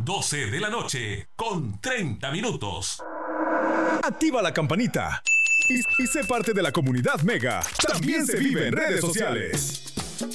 12 de la noche, con 30 minutos. Activa la campanita y sé parte de la comunidad Mega. También se vive en redes sociales.